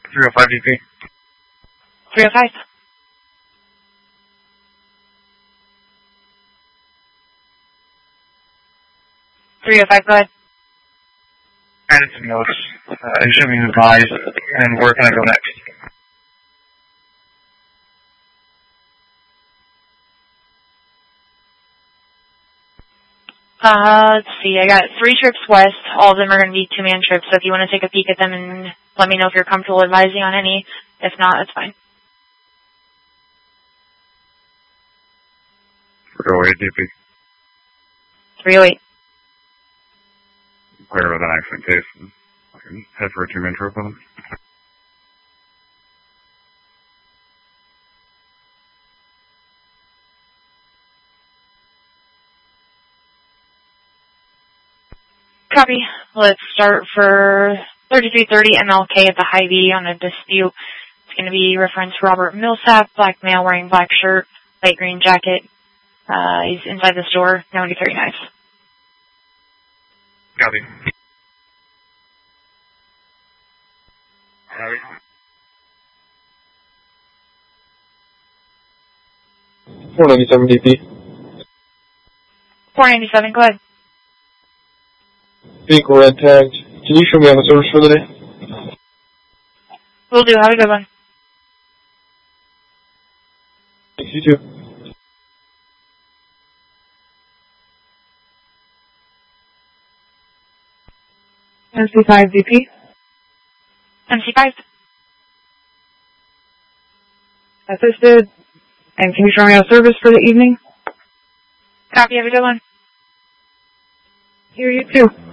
305 DP. 305. Go ahead. Added some notes. You should be advised. And where can I go next? Let's see. I got 3 trips west. All of them are going to be 2-man trips, so if you want to take a peek at them and let me know if you're comfortable advising on any. If not, that's fine. 308 DP. 308. Clear with an accident case. I can head for a 2-man trip with them. Copy. Let's start for 3330 MLK at the Hy-Vee on a dispute. It's going to be reference Robert Millsap, black male wearing black shirt, light green jacket. He's inside the store, 93 knives. Copy. Copy. 497 DP. 497, go ahead. Vehicle red tagged. Can you show me on the service for the day? Will do. Have a good one. Thanks, you too. MC5 DP. MC5. Assisted. And can you show me on service for the evening? Copy. Have a good one. Here, you too.